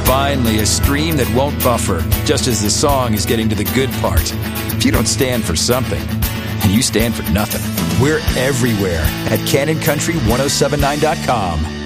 Finally, a stream that won't buffer, just as the song is getting to the good part. If you don't stand for something, you stand for nothing. We're everywhere at CannonCountry1079.com.